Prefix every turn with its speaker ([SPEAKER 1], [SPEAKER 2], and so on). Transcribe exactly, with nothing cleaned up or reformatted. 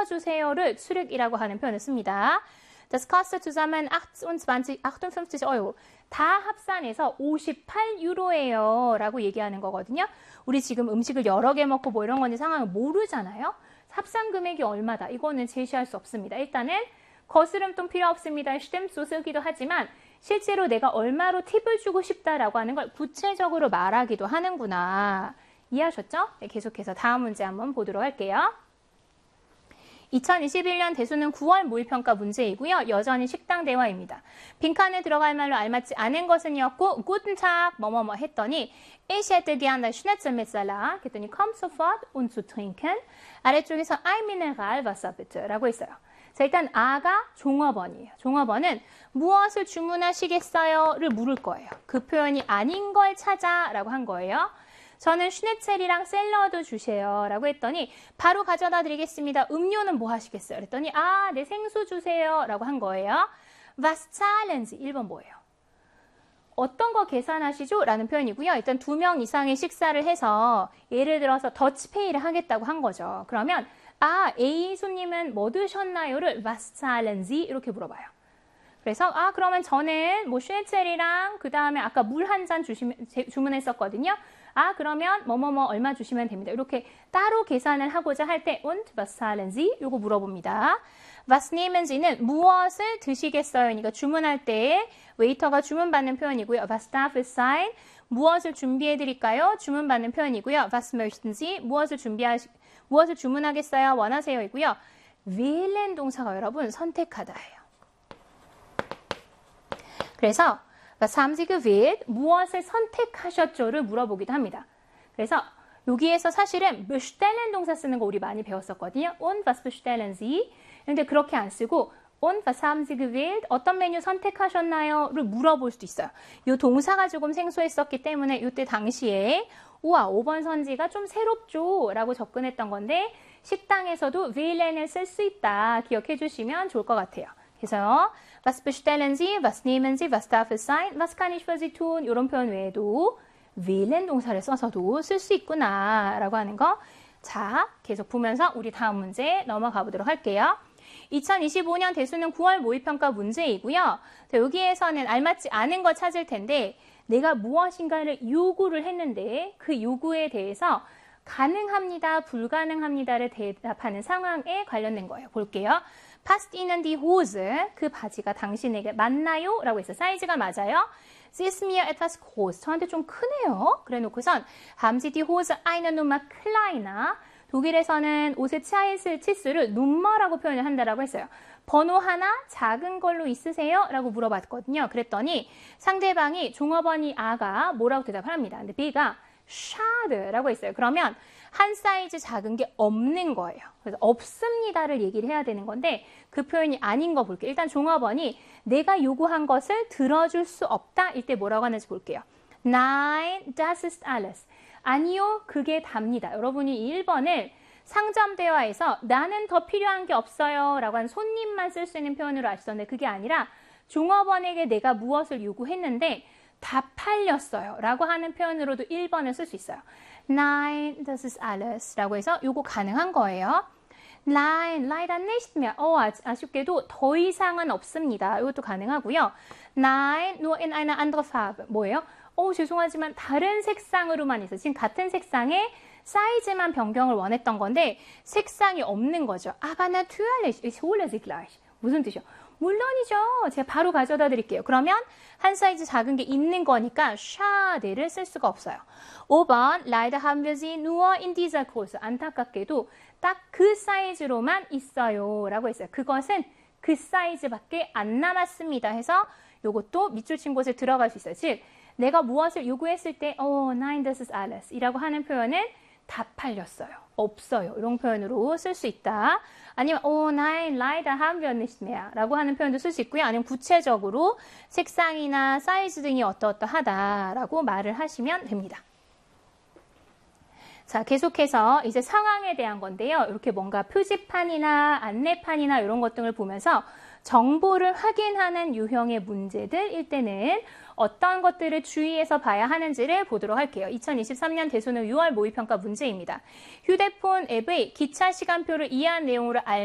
[SPEAKER 1] 빌려주세요를 zurück이라고 하는 표현을 씁니다. Das kostet zusammen achtundzwanzig, achtundfünfzig Euro. 다 합산해서 오십팔 유로예요 라고 얘기하는 거거든요. 우리 지금 음식을 여러 개 먹고 뭐 이런 건지 상황을 모르잖아요. 합산 금액이 얼마다 이거는 제시할 수 없습니다. 일단은 거스름돈 필요 없습니다. stimmt 쓰기도 하지만 실제로 내가 얼마로 팁을 주고 싶다라고 하는 걸 구체적으로 말하기도 하는구나. 이해하셨죠? 네, 계속해서 다음 문제 한번 보도록 할게요. 이천이십일 년 대수능 구월 모의평가 문제이고요. 여전히 식당 대화입니다. 빈칸에 들어갈 말로 알맞지 않은 것은이었고 Guten Tag 뭐뭐뭐 했더니 Ich hätte gern das Schnitzel mit Salat 그랬더니 Komm sofort und zu trinken 아래쪽에서 Ein Mineralwasser bitte 라고 했어요. 자, 일단 아가 종업원이에요. 종업원은 무엇을 주문하시겠어요?를 물을 거예요. 그 표현이 아닌 걸 찾아 라고 한 거예요. 저는 슈네첼이랑 샐러드 주세요 라고 했더니 바로 가져다 드리겠습니다. 음료는 뭐 하시겠어요? 그랬더니 아, 네 생수 주세요 라고 한 거예요. Was zahlen Sie? 일 번 뭐예요? 어떤 거 계산하시죠? 라는 표현이고요. 일단 두 명 이상의 식사를 해서 예를 들어서 더치페이를 하겠다고 한 거죠. 그러면 아, A 손님은 뭐 드셨나요?를 Was zahlen Sie? 이렇게 물어봐요. 그래서 아, 그러면 저는 뭐 슈네첼이랑 그 다음에 아까 물 한 잔 주문했었거든요. 아, 그러면 뭐뭐뭐 얼마 주시면 됩니다. 이렇게 따로 계산을 하고자 할 때 und was zahlen Sie? 요거 물어봅니다. Was nehmen Sie는 무엇을 드시겠어요? 그러니까 주문할 때 웨이터가 주문받는 표현이고요. Was darf es sein? 무엇을 준비해 드릴까요? 주문받는 표현이고요. Was möchten Sie? 무엇을 준비하시 무엇을 주문하겠어요? 원하세요이고요. wählen 동사가 여러분 선택하다예요. 그래서 Was haben Sie gewählt? 무엇을 선택하셨죠?를 물어보기도 합니다. 그래서 여기에서 사실은 bestellen 동사 쓰는 거 우리 많이 배웠었거든요. Und was bestellen Sie? 근데 그렇게 안 쓰고 Und was haben Sie gewählt? 어떤 메뉴 선택하셨나요?를 물어볼 수도 있어요. 이 동사가 조금 생소했었기 때문에 이때 당시에 우와, 오 번 선지가 좀 새롭죠? 라고 접근했던 건데 식당에서도 wählen을 쓸 수 있다. 기억해 주시면 좋을 것 같아요. 그래서 Was bestellen Sie? Was nehmen Sie? Was darf es sein? Was kann ich für Sie tun? 이런 표현 외에도 wählen 동사를 써서도 쓸 수 있구나 라고 하는 거. 자, 계속 보면서 우리 다음 문제 넘어가 보도록 할게요. 이천이십오 년 대수능 구월 모의평가 문제이고요. 자, 여기에서는 알맞지 않은 거 찾을 텐데 내가 무엇인가를 요구를 했는데 그 요구에 대해서 가능합니다, 불가능합니다를 대답하는 상황에 관련된 거예요. 볼게요. Passt Ihnen die Hose? 그 바지가 당신에게 맞나요? 라고 했어요. 사이즈가 맞아요. Sie ist mir etwas groß. 저한테 좀 크네요. 그래 놓고선 Haben Sie die Hose eine Nummer kleiner? 독일에서는 옷의 사이즈 치수를 Nummer라고 표현을 한다라고 했어요. 번호 하나 작은 걸로 있으세요? 라고 물어봤거든요. 그랬더니 상대방이 종업원이 아가 뭐라고 대답을 합니다. 근데 B가 schade 라고 했어요. 그러면 한 사이즈 작은 게 없는 거예요. 그래서 없습니다를 얘기를 해야 되는 건데 그 표현이 아닌 거 볼게요. 일단 종업원이 내가 요구한 것을 들어줄 수 없다. 이때 뭐라고 하는지 볼게요. Nein, das ist alles. 아니요, 그게 답니다. 여러분이 이 일 번을 상점 대화에서 나는 더 필요한 게 없어요 라고 한 손님만 쓸 수 있는 표현으로 아시던데 그게 아니라 종업원에게 내가 무엇을 요구했는데 다 팔렸어요 라고 하는 표현으로도 일 번을 쓸 수 있어요. Nein, das ist alles 라고 해서 요거 가능한 거예요. Nein, leider nicht mehr. 어, 아쉽게도 더 이상은 없습니다. 이것도 가능하고요. Nein, nur in eine andere Farbe. 뭐예요? 어, 죄송하지만 다른 색상으로만 있어요. 지금 같은 색상에 사이즈만 변경을 원했던 건데 색상이 없는 거죠. Aber natürlich, ich hole sie gleich. 무슨 뜻이요? 물론이죠. 제가 바로 가져다 드릴게요. 그러면 한 사이즈 작은 게 있는 거니까 schade를 쓸 수가 없어요. 오 번, leider haben wir sie nur in dieser Größe. 안타깝게도 딱 그 사이즈로만 있어요. 라고 했어요. 그것은 그 사이즈밖에 안 남았습니다. 해서 이것도 밑줄 친 곳에 들어갈 수 있어요. 즉, 내가 무엇을 요구했을 때 oh, nein, das ist alles 이라고 하는 표현은 다 팔렸어요. 없어요. 이런 표현으로 쓸 수 있다. 아니면 oh, nein, leider haben wir nicht mehr 라고 하는 표현도 쓸 수 있고요. 아니면 구체적으로 색상이나 사이즈 등이 어떠어떠하다라고 말을 하시면 됩니다. 자, 계속해서 이제 상황에 대한 건데요. 이렇게 뭔가 표지판이나 안내판이나 이런 것 등을 보면서 정보를 확인하는 유형의 문제들일 때는 어떤 것들을 주의해서 봐야 하는지를 보도록 할게요. 이천이십삼 년 대수능 유월 모의평가 문제입니다. 휴대폰 앱의 기차 시간표를 이해한 내용으로 알